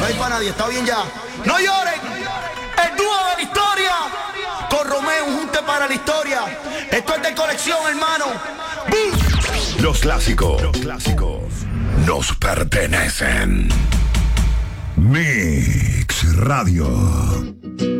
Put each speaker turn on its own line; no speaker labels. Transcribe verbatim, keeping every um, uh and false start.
hay para nadie, está bien ya. No lloren, el dúo de la historia. Con Romeo, un junte para la historia. Esto es de colección, hermano. ¡Bum!
Los clásicos, los clásicos nos pertenecen. Mix Radio.